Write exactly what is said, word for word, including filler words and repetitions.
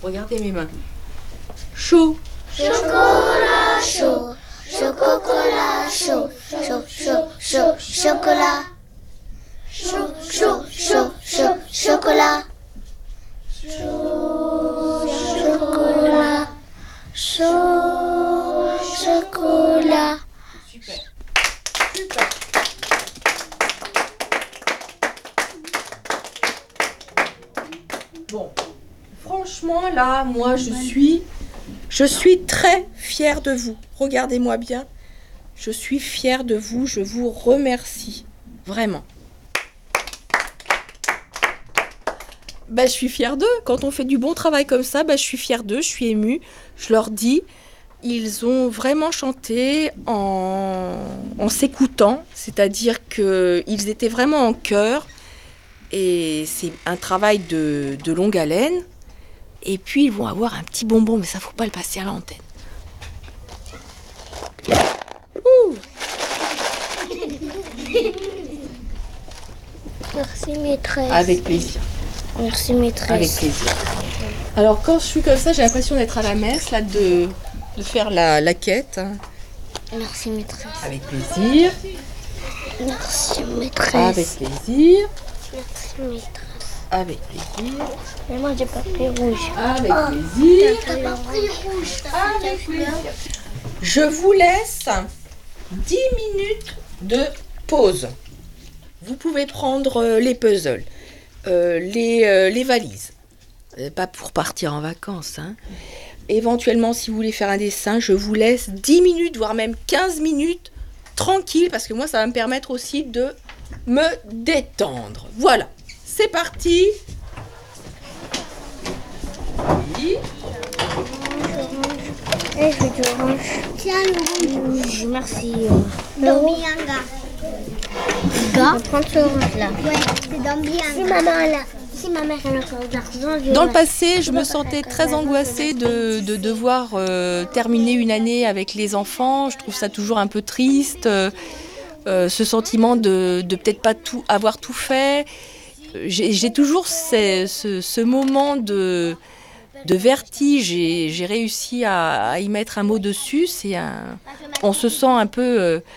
Regardez mes mains. Chaud. Chocolat chaud. Chocolat chaud. Chaud, chaud, chaud. Chocolat. Chaud, chaud, chaud, chaud. Chocolat. Chaud, chocolat. Chaud, chocolat. Super. Super. Bon, franchement là, moi je suis, je suis très fière de vous. Regardez-moi bien. Je suis fière de vous. Je vous remercie. Vraiment. Ben, je suis fière d'eux. Quand on fait du bon travail comme ça, ben, je suis fière d'eux. Je suis émue. Je leur dis, ils ont vraiment chanté en, en s'écoutant. C'est-à-dire qu'ils étaient vraiment en chœur. Et c'est un travail de, de longue haleine. Et puis, ils vont avoir un petit bonbon, mais ça, faut pas le passer à l'antenne. Ouh. Merci maîtresse. Avec plaisir. Merci maîtresse. Avec plaisir. Alors, quand je suis comme ça, j'ai l'impression d'être à la messe, là, de, de faire la, la quête. Merci maîtresse. Avec plaisir. Merci maîtresse. Avec plaisir. Merci maîtresse. Avec plaisir. Mais moi j'ai papier rouge. Avec plaisir. Papier rouge. Avec plaisir. Je vous laisse dix minutes de pause. Vous pouvez prendre euh, les puzzles, euh, les, euh, les valises. Euh, pas pour partir en vacances. Hein. Éventuellement, si vous voulez faire un dessin, je vous laisse dix minutes, voire même quinze minutes, tranquille, parce que moi, ça va me permettre aussi de me détendre. Voilà, c'est parti. Oui. Eh, je veux du orange. Tiens, le rouge. Merci. Dombianga. Ga prendre ce orange là. Ouais, c'est Dombianga. Si maman là. Si ma mère elle a encore de l'argent. Dans le passé, je me sentais très angoissée de, de devoir euh, terminer une année avec les enfants. Je trouve ça toujours un peu triste. Euh, euh, ce sentiment de, de peut-être pas tout, avoir tout fait. J'ai, j'ai toujours ce, ce, ce moment de... de vertige, et j'ai réussi à, à y mettre un mot dessus. C'est un, on se sent un peu euh,